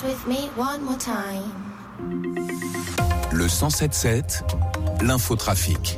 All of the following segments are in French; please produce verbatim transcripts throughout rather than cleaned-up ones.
dance with me one more time. Le cent sept sept, l'infotrafic.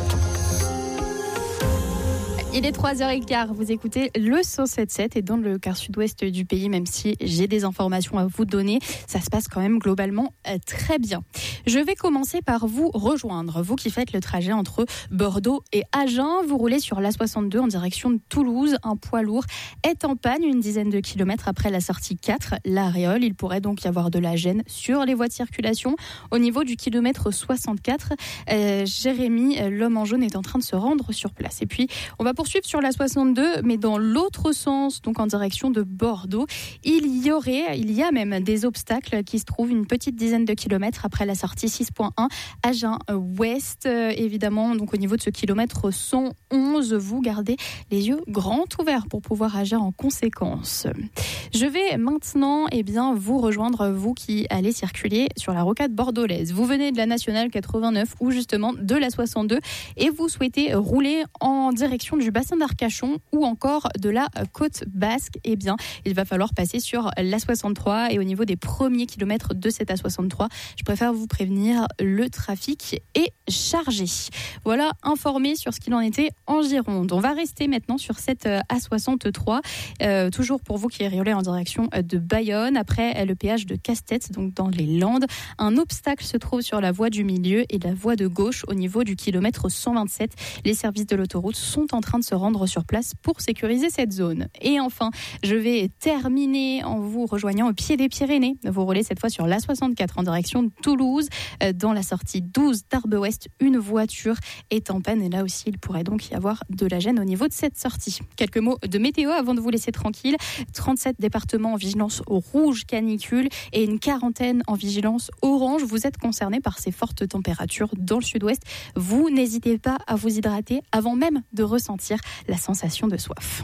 Il est trois heures quinze, vous écoutez le cent sept sept et dans le quart sud-ouest du pays, même si j'ai des informations à vous donner, ça se passe quand même globalement très bien. Je vais commencer par vous rejoindre, vous qui faites le trajet entre Bordeaux et Agen. Vous roulez sur l'A soixante-deux en direction de Toulouse. Un poids lourd est en panne une dizaine de kilomètres après la sortie quatre, l'Aréole. Il pourrait donc y avoir de la gêne sur les voies de circulation. Au niveau du kilomètre soixante-quatre, euh, Jérémy, l'homme en jaune, est en train de se rendre sur place. Et puis, on va poursuivre sur la soixante-deux, mais dans l'autre sens, donc en direction de Bordeaux. Il y aurait, il y a même des obstacles qui se trouvent une petite dizaine de kilomètres après la sortie six virgule un, Agen-Ouest. Euh, évidemment, donc au niveau de ce kilomètre cent onze, vous gardez les yeux grands ouverts pour pouvoir agir en conséquence. Je vais maintenant eh bien, vous rejoindre, vous qui allez circuler sur la rocade bordelaise. Vous venez de la nationale quatre-vingt-neuf ou justement de la soixante-deux et vous souhaitez rouler en direction du bassin d'Arcachon ou encore de la côte basque. Eh bien, il va falloir passer sur l'A soixante-trois et au niveau des premiers kilomètres de cette A soixante-trois, je préfère vous prévenir, le trafic est chargé. Voilà, informé sur ce qu'il en était en Gironde. On va rester maintenant sur cette A soixante-trois, euh, toujours pour vous qui roulez en direction de Bayonne. Après le péage de Castets, donc dans les Landes, un obstacle se trouve sur la voie du milieu et la voie de gauche au niveau du kilomètre cent vingt-sept. Les services de l'autoroute sont en train de se rendre sur place pour sécuriser cette zone. Et enfin, je vais terminer en vous rejoignant au pied des Pyrénées. Vous roulez cette fois sur l'A soixante-quatre en direction de Toulouse. Dans la sortie douze d'Arbe-Ouest, une voiture est en panne et là aussi, il pourrait donc y avoir de la gêne au niveau de cette sortie. Quelques mots de météo avant de vous laisser tranquille. trente-sept départements en vigilance rouge canicule et une quarantaine en vigilance orange. Vous êtes concernés par ces fortes températures dans le sud-ouest. Vous n'hésitez pas à vous hydrater avant même de ressentir la sensation de soif.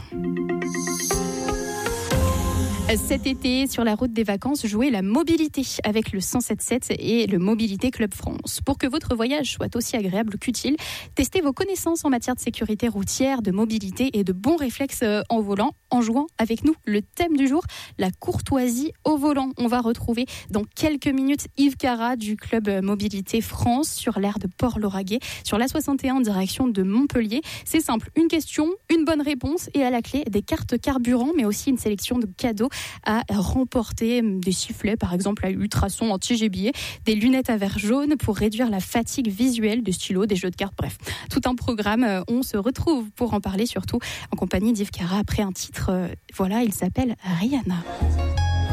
Cet été, sur la route des vacances, jouez la mobilité avec le cent sept sept et le Mobilité Club France. Pour que votre voyage soit aussi agréable qu'utile, testez vos connaissances en matière de sécurité routière, de mobilité et de bons réflexes en volant en jouant avec nous. Le thème du jour, la courtoisie au volant. On va retrouver dans quelques minutes Yves Cara du Club Mobilité France sur l'aire de Port-Lauragais, sur l'A soixante et un en direction de Montpellier. C'est simple, une question, une bonne réponse et à la clé des cartes carburant, mais aussi une sélection de cadeaux à remporter, des sifflets par exemple à ultrasons anti-G B A, des lunettes à verre jaune pour réduire la fatigue visuelle, des stylos, des jeux de cartes, bref, tout un programme. On se retrouve pour en parler surtout en compagnie d'Yves Cara après un titre, voilà, il s'appelle Rihanna.